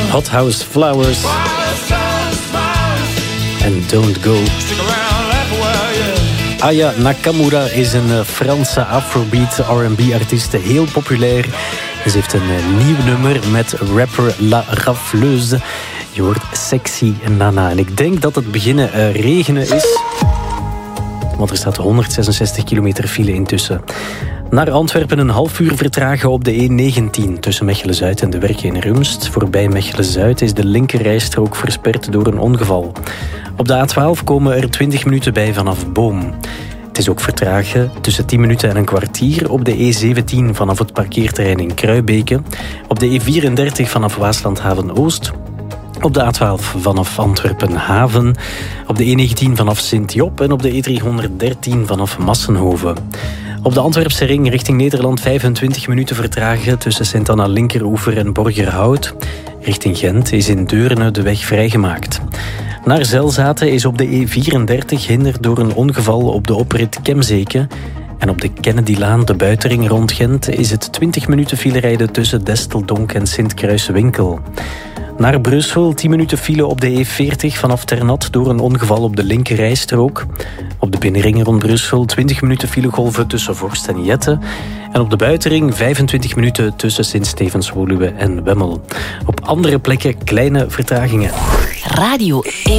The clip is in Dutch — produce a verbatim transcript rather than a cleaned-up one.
Hothouse Flowers en Don't Go. Aya Nakamura is een Franse Afrobeat R en B-artieste, heel populair. Ze heeft een nieuw nummer met rapper La Rafleuse. Je hoort Sexy Nana. En ik denk dat het beginnen uh, regenen is. Want er staat honderdzesenzestig kilometer file intussen. Naar Antwerpen een half uur vertragen op de E negentien... tussen Mechelen-Zuid en de Werke in Rumst. Voorbij Mechelen-Zuid is de linkerrijstrook versperd door een ongeval. Op de A twaalf komen er twintig minuten bij vanaf Boom. Het is ook vertragen tussen tien minuten en een kwartier op de E zeventien vanaf het parkeerterrein in Kruibeke. Op de E vierendertig vanaf Waaslandhaven-Oost. Op de A twaalf vanaf Antwerpen-Haven. Op de E negentien vanaf Sint-Job en op de E driehonderddertien vanaf Massenhoven. Op de Antwerpse ring richting Nederland vijfentwintig minuten vertragen tussen Sint-Anna-Linkeroever en Borgerhout. Richting Gent is in Deurne de weg vrijgemaakt. Naar Zelzaten is op de E vierendertig hinder door een ongeval op de oprit Kemzeke. En op de Kennedylaan, de buitenring rond Gent, is het twintig minuten file rijden tussen Desteldonk en Sint-Kruiswinkel. Naar Brussel tien minuten file op de E veertig vanaf Ternat door een ongeval op de linkerrijstrook. Op de binnenring rond Brussel twintig minuten filegolven tussen Vorst en Jette. En op de buitenring vijfentwintig minuten tussen Sint-Stevens-Woluwe en Wemmel. Op andere plekken kleine vertragingen. Radio één.